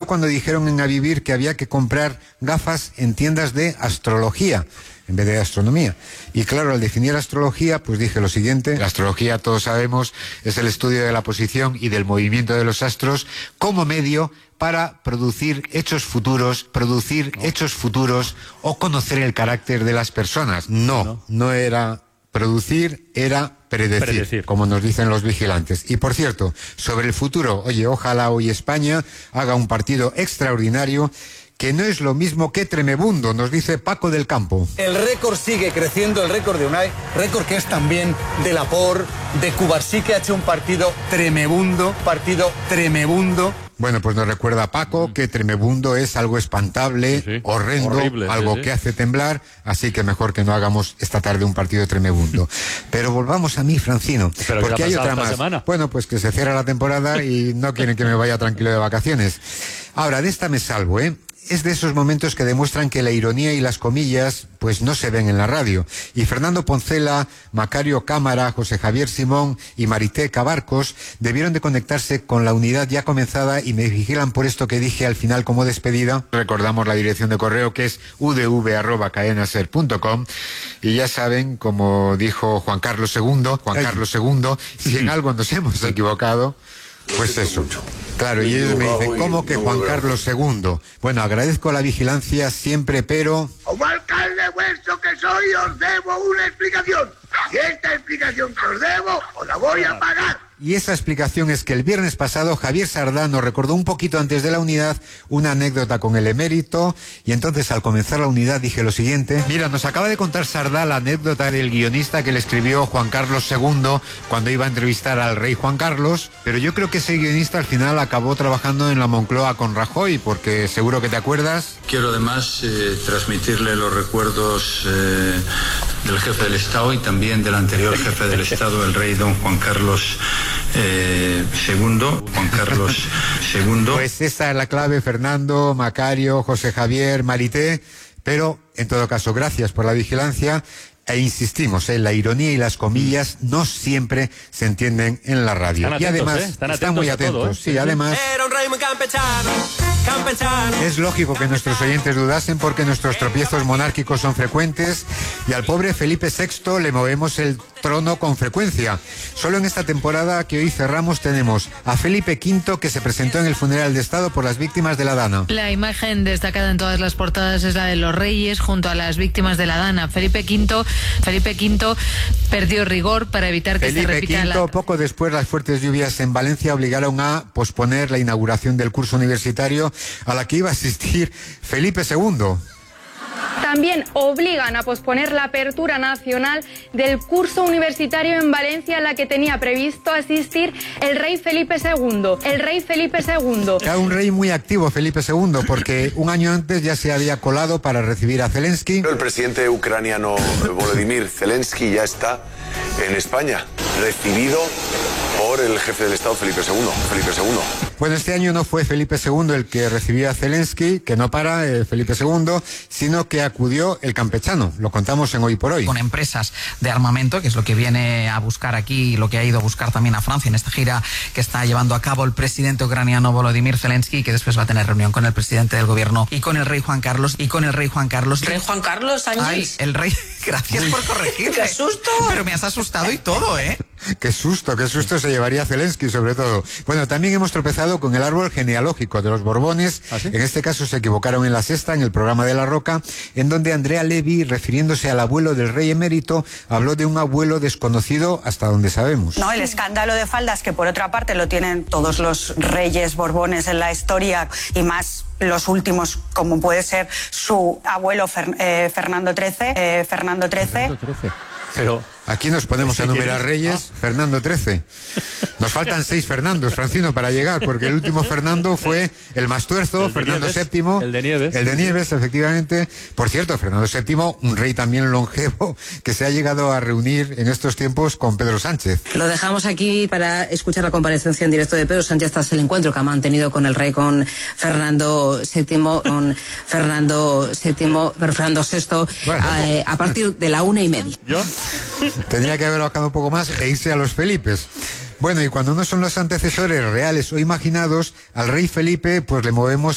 cuando dijeron en A Vivir que había que comprar gafas en tiendas de astrología en vez de astronomía. Y claro, al definir astrología, pues dije lo siguiente: la astrología, todos sabemos, es el estudio de la posición y del movimiento de los astros como medio para producir hechos futuros o conocer el carácter de las personas. No era producir, era predecir, como nos dicen los vigilantes. Y por cierto, sobre el futuro, oye, ojalá hoy España haga un partido extraordinario, que no es lo mismo que tremebundo, nos dice Paco del Campo. El récord sigue creciendo, el récord de Unai, récord que es también de Laporte, de Cubarsí, que ha hecho un partido tremebundo. Bueno, pues nos recuerda Paco que tremebundo es algo espantable, horrendo, horrible, algo que hace temblar, así que mejor que no hagamos esta tarde un partido tremebundo. Pero volvamos a mí, Francino, porque hay otra más. Semana? Bueno, pues que se cierra la temporada y no quieren que me vaya tranquilo de vacaciones. Ahora, de esta me salvo, Es de esos momentos que demuestran que la ironía y las comillas pues no se ven en la radio. Y Fernando Poncela, Macario Cámara, José Javier Simón y Marité Cabarcos debieron de conectarse con la unidad ya comenzada y me vigilan por esto que dije al final como despedida. Recordamos la dirección de correo, que es udv@cadenaser.com, y ya saben, como dijo Juan Carlos II, si en algo nos hemos equivocado, pues eso. Claro, y ellos me dicen, ¿cómo que Juan Carlos II? Bueno, agradezco la vigilancia siempre, pero... Como alcalde vuestro que soy, os debo una explicación. Y esta explicación que os debo, os la voy a pagar. Y esa explicación es que el viernes pasado Javier Sardá nos recordó un poquito antes de la unidad una anécdota con el emérito, y entonces al comenzar la unidad dije lo siguiente: mira, nos acaba de contar Sardá la anécdota del guionista que le escribió Juan Carlos II cuando iba a entrevistar al rey Juan Carlos, pero yo creo que ese guionista al final acabó trabajando en la Moncloa con Rajoy, porque seguro que te acuerdas. Quiero además transmitirle los recuerdos del jefe del Estado y también del anterior jefe del Estado, el rey don Juan Carlos Juan Carlos II. Pues esa es la clave, Fernando, Macario, José Javier, Marité, pero en todo caso, gracias por la vigilancia. E insistimos, la ironía y las comillas no siempre se entienden en la radio. Están atentos, y además están muy atentos. Todo, Sí, además era un rey muy campechano. es lógico que nuestros oyentes dudasen, porque nuestros tropiezos monárquicos son frecuentes y al pobre Felipe VI le movemos el trono con frecuencia. Solo en esta temporada que hoy cerramos tenemos a Felipe V, que se presentó en el funeral de Estado por las víctimas de la Dana. La imagen destacada en todas las portadas es la de los reyes junto a las víctimas de la Dana. Felipe V perdió rigor para evitar que se repita Felipe V, poco después, las fuertes lluvias en Valencia obligaron a posponer la inauguración del curso universitario a la que iba a asistir Felipe II. También obligan a posponer la apertura nacional del curso universitario en Valencia, a la que tenía previsto asistir el rey Felipe II. Era un rey muy activo, Felipe II, porque un año antes ya se había colado para recibir a Zelensky. El presidente ucraniano Volodymyr Zelensky ya está en España, recibido por el jefe del Estado, Felipe II. Bueno, este año no fue Felipe II el que recibió a Zelensky, que no para, Felipe II, sino que acudió el campechano. Lo contamos en Hoy por Hoy. Con empresas de armamento, que es lo que viene a buscar aquí y lo que ha ido a buscar también a Francia en esta gira que está llevando a cabo el presidente ucraniano Volodymyr Zelensky, que después va a tener reunión con el presidente del gobierno y con el rey Juan Carlos. ¿Rey Juan Carlos, Ángel? Ay, el rey... Gracias por corregirme. ¡Qué susto! Pero me has asustado y todo, ¿eh? Qué susto se llevaría Zelensky, sobre todo. Bueno, también hemos tropezado con el árbol genealógico de los Borbones. ¿Ah, sí? En este caso se equivocaron en La Sexta, en el programa de La Roca, en donde Andrea Levy, refiriéndose al abuelo del rey emérito, habló de un abuelo desconocido hasta donde sabemos. No, el escándalo de faldas, que por otra parte lo tienen todos los reyes Borbones en la historia, y más los últimos, como puede ser su abuelo Fernando XIII. Pero aquí nos podemos enumerar reyes. Fernando XIII. Nos faltan 6 Fernandos, Francino, para llegar, porque el último Fernando fue el más tuerzo, Fernando VII. El de Nieves. El de Nieves, efectivamente. Por cierto, Fernando VII, un rey también longevo, que se ha llegado a reunir en estos tiempos con Pedro Sánchez. Lo dejamos aquí para escuchar la comparecencia en directo de Pedro Sánchez tras el encuentro que ha mantenido con el rey, con Fernando VII, Fernando VI, bueno, a partir de la 1:30. ¿Yo? Tendría que haber bajado un poco más e irse a los Felipes. Bueno, y cuando no son los antecesores reales o imaginados, al rey Felipe pues le movemos